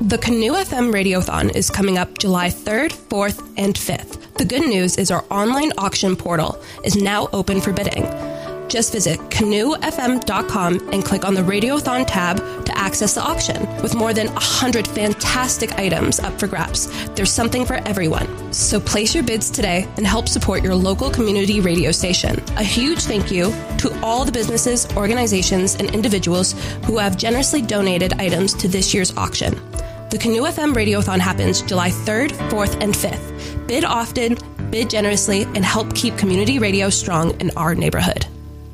The Canoe FM Radiothon is coming up July 3rd, 4th, and 5th. The good news is our online auction portal is now open for bidding. Just visit canoefm.com and click on the Radiothon tab to access the auction. With more than 100 fantastic items up for grabs, there's something for everyone. So place your bids today and help support your local community radio station. A huge thank you to all the businesses, organizations, and individuals who have generously donated items to this year's auction. The Canoe FM Radiothon happens July 3rd, 4th, and 5th. Bid often, bid generously, and help keep community radio strong in our neighborhood.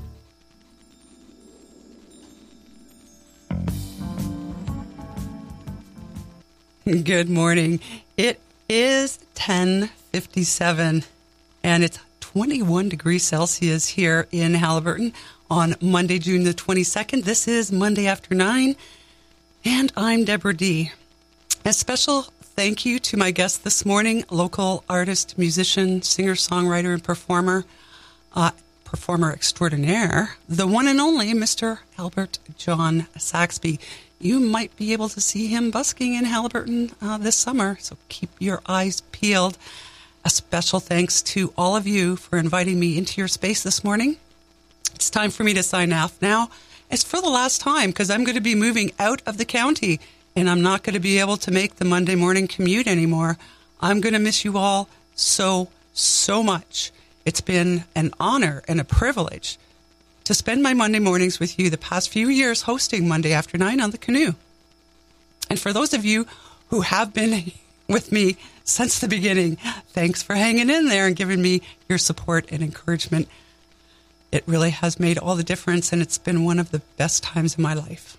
Good morning. It is 10:57 and it's 21 degrees Celsius here in Haliburton on Monday, June the 22nd. This is Monday After 9 and I'm Deborah D. A special thank you to my guest this morning, local artist, musician, singer, songwriter, and performer extraordinaire, the one and only Mr. Albert John Saxby. You might be able to see him busking in Haliburton this summer, so keep your eyes peeled. A special thanks to all of you for inviting me into your space this morning. It's time for me to sign off now. It's for the last time because I'm going to be moving out of the county and I'm not going to be able to make the Monday morning commute anymore. I'm going to miss you all so much. It's been an honor and a privilege to spend my Monday mornings with you the past few years hosting Monday After 9 on the Canoe. And for those of you who have been with me since the beginning, thanks for hanging in there and giving me your support and encouragement. It really has made all the difference, and it's been one of the best times in my life.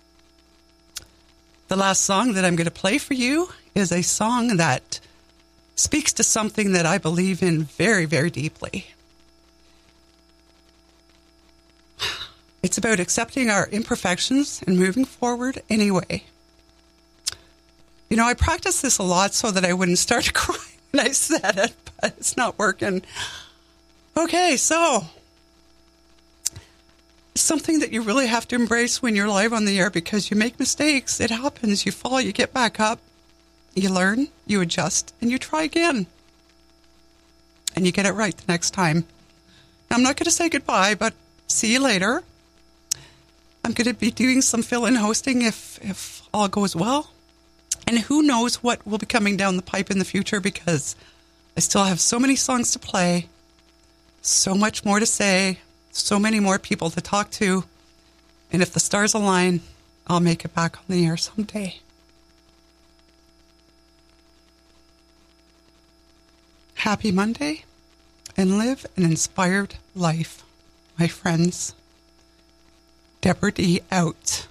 The last song that I'm going to play for you is a song that speaks to something that I believe in very, very deeply. It's about accepting our imperfections and moving forward anyway. You know, I practiced this a lot so that I wouldn't start to cry when I said it, but it's not working. Okay, so it's something that you really have to embrace when you're live on the air because you make mistakes. It happens. You fall, you get back up, you learn, you adjust, and you try again. And you get it right the next time. Now, I'm not going to say goodbye, but see you later. I'm going to be doing some fill-in hosting if all goes well. And who knows what will be coming down the pipe in the future because I still have so many songs to play, so much more to say, so many more people to talk to. And if the stars align, I'll make it back on the air someday. Happy Monday and live an inspired life, my friends. Deborah D. out.